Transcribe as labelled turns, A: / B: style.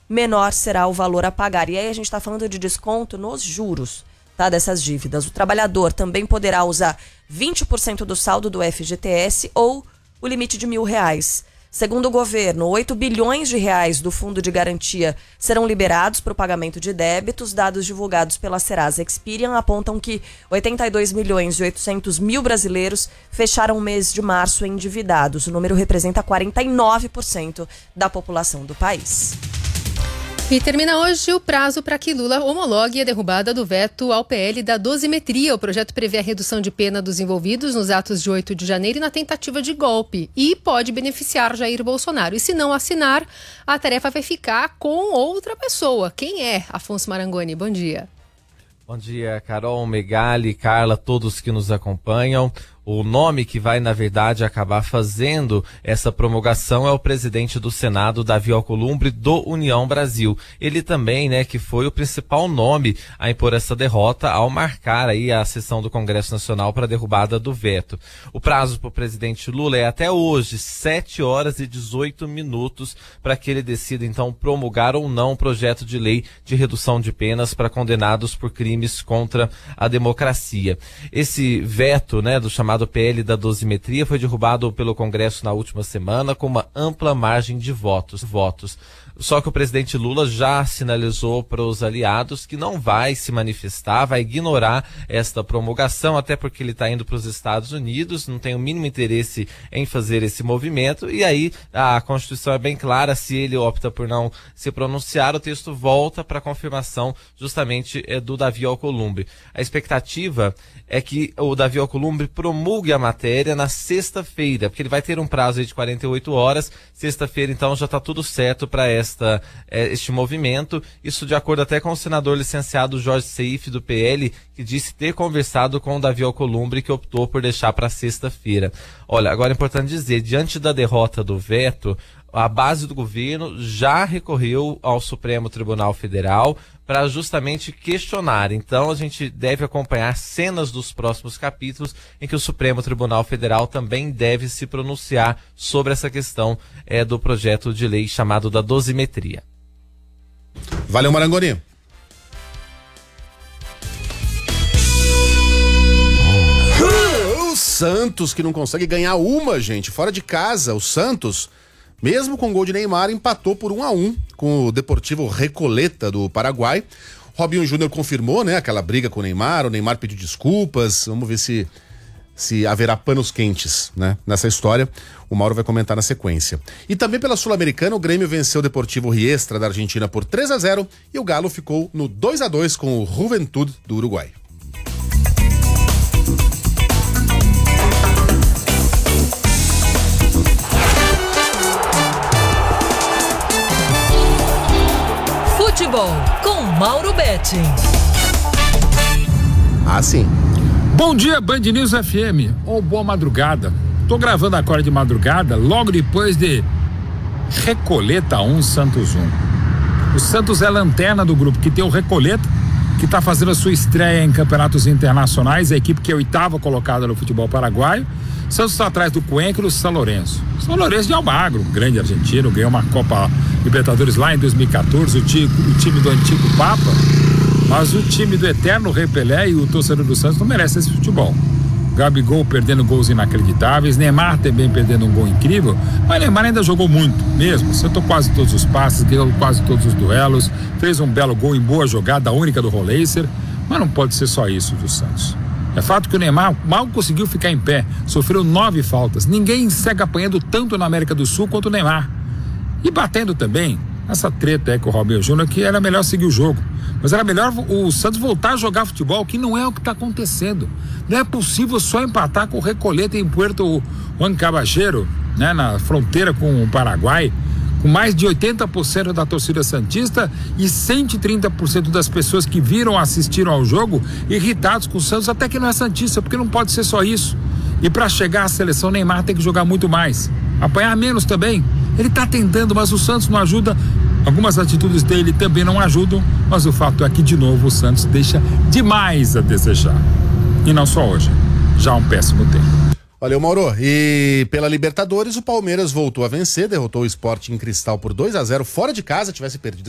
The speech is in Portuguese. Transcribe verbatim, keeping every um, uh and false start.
A: menor será o valor a pagar. E aí a gente está falando de desconto nos juros, tá, dessas dívidas. O trabalhador também poderá usar vinte por cento do saldo do F G T S ou o limite de mil reais. Segundo o governo, oito bilhões de reais do Fundo de Garantia serão liberados para o pagamento de débitos. Dados divulgados pela Serasa Experian apontam que oitenta e dois milhões e oitocentos mil brasileiros fecharam o mês de março endividados. O número representa quarenta e nove por cento da população do país.
B: E termina hoje o prazo para que Lula homologue a derrubada do veto ao P L da dosimetria. O projeto prevê a redução de pena dos envolvidos nos atos de oito de janeiro e na tentativa de golpe e pode beneficiar Jair Bolsonaro. E se não assinar, a tarefa vai ficar com outra pessoa. Quem é? Afonso Marangoni, bom dia.
C: Bom dia, Carol, Megali, Carla, todos que nos acompanham. O nome que vai, na verdade, acabar fazendo essa promulgação é o presidente do Senado, Davi Alcolumbre, do União Brasil. Ele também, né, que foi o principal nome a impor essa derrota ao marcar aí a sessão do Congresso Nacional para a derrubada do veto. O prazo para o presidente Lula é até hoje, sete horas e dezoito minutos, para que ele decida, então, promulgar ou não o projeto de lei de redução de penas para condenados por crimes contra a democracia. Esse veto, né, do chamado P L da dosimetria foi derrubado pelo Congresso na última semana com uma ampla margem de votos. votos. Só que o presidente Lula já sinalizou para os aliados que não vai se manifestar, vai ignorar esta promulgação, até porque ele está indo para os Estados Unidos, não tem o mínimo interesse em fazer esse movimento, e aí a Constituição é bem clara, se ele opta por não se pronunciar, o texto volta para confirmação justamente é, do Davi Alcolumbre. A expectativa é que o Davi Alcolumbre promulgue a matéria na sexta-feira, porque ele vai ter um prazo aí de quarenta e oito horas, sexta-feira então já está tudo certo para esta Esta, este movimento, isso de acordo até com o senador licenciado Jorge Seif do P L, que disse ter conversado com o Davi Alcolumbre, que optou por deixar para sexta-feira. Olha, agora é importante dizer, diante da derrota do veto, a base do governo já recorreu ao Supremo Tribunal Federal para justamente questionar. Então a gente deve acompanhar cenas dos próximos capítulos em que o Supremo Tribunal Federal também deve se pronunciar sobre essa questão é, do projeto de lei chamado da dosimetria.
D: Valeu, Marangoni. O Santos que não consegue ganhar uma, gente, fora de casa. O Santos, mesmo com gol de Neymar, empatou por um a um com o Deportivo Recoleta do Paraguai. Robinho Júnior confirmou, né, aquela briga com o Neymar. O Neymar pediu desculpas. Vamos ver se, se haverá panos quentes, né, nessa história. O Mauro vai comentar na sequência. E também pela Sul-Americana, o Grêmio venceu o Deportivo Riestra da Argentina por três a zero e o Galo ficou no dois a dois com o Juventud do Uruguai.
E: Futebol com Mauro Betting.
D: Ah, sim.
F: Bom dia, Band News F M, ou boa madrugada. Tô gravando agora de madrugada, logo depois de Recoleta um, Santos um. O Santos é a lanterna do grupo, que tem o Recoleta, que tá fazendo a sua estreia em campeonatos internacionais, a equipe que é a oitava colocada no futebol paraguaio. Santos está atrás do Cuenca e do São Lourenço. São Lourenço de Almagro, grande argentino, ganhou uma Copa Libertadores lá em dois mil e quatorze, o time, o time do antigo Papa, mas o time do eterno Rei Pelé e o torcedor do Santos não merecem esse futebol. Gabigol perdendo gols inacreditáveis, Neymar também perdendo um gol incrível, mas Neymar ainda jogou muito, mesmo, acertou quase todos os passes, ganhou quase todos os duelos, fez um belo gol em boa jogada, a única do Roleiser, mas não pode ser só isso do Santos. É fato que o Neymar mal conseguiu ficar em pé, sofreu nove faltas. Ninguém segue apanhando tanto na América do Sul quanto o Neymar. E batendo também, essa treta aí com o Robinho Júnior, que era melhor seguir o jogo. Mas era melhor o Santos voltar a jogar futebol, que não é o que está acontecendo. Não é possível só empatar com o Recoleta em Puerto Juan Caballero, né, na fronteira com o Paraguai, com mais de oitenta por cento da torcida santista e cento e trinta por cento das pessoas que viram, assistiram ao jogo, irritados com o Santos, até que não é santista, porque não pode ser só isso. E para chegar à seleção, Neymar tem que jogar muito mais, apanhar menos também. Ele está tentando, mas o Santos não ajuda. Algumas atitudes dele também não ajudam, mas o fato é que, de novo, o Santos deixa demais a desejar. E não só hoje, já há um péssimo tempo.
D: Valeu, Mauro. E pela Libertadores, o Palmeiras voltou a vencer, derrotou o Sporting Cristal por dois a zero fora de casa, tivesse perdido